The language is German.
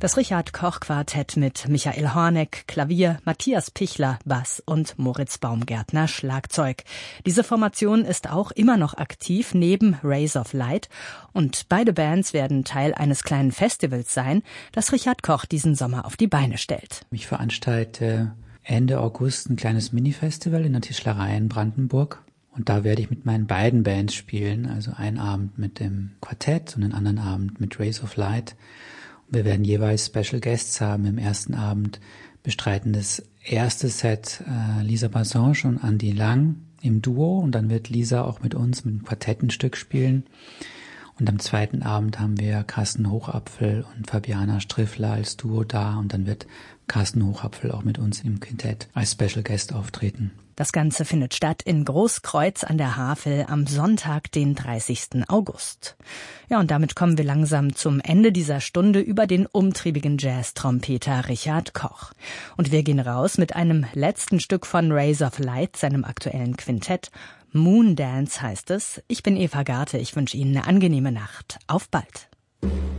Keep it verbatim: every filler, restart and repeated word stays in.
Das Richard-Koch-Quartett mit Michael Horneck, Klavier, Matthias Pichler, Bass und Moritz Baumgärtner, Schlagzeug. Diese Formation ist auch immer noch aktiv neben Rays of Light und beide Bands werden Teil eines kleinen Festivals sein, das Richard Koch diesen Sommer auf die Beine stellt. Ich veranstalte Ende August ein kleines Mini-Festival in der Tischlerei in Brandenburg. Und da werde ich mit meinen beiden Bands spielen, also einen Abend mit dem Quartett und einen anderen Abend mit Rays of Light. Und wir werden jeweils Special Guests haben. Im ersten Abend bestreiten das erste Set äh, Lisa Bassange und Andi Lang im Duo. Und dann wird Lisa auch mit uns mit dem Quartett ein Stück spielen. Und am zweiten Abend haben wir Carsten Hochapfel und Fabiana Striffler als Duo da. Und dann wird Carsten Hochapfel auch mit uns im Quintett als Special Guest auftreten. Das Ganze findet statt in Großkreuz an der Havel am Sonntag, den dreißigsten August. Ja, und damit kommen wir langsam zum Ende dieser Stunde über den umtriebigen Jazz-Trompeter Richard Koch. Und wir gehen raus mit einem letzten Stück von Rays of Light, seinem aktuellen Quintett. Moon Dance heißt es. Ich bin Eva Garte. Ich wünsche Ihnen eine angenehme Nacht. Auf bald.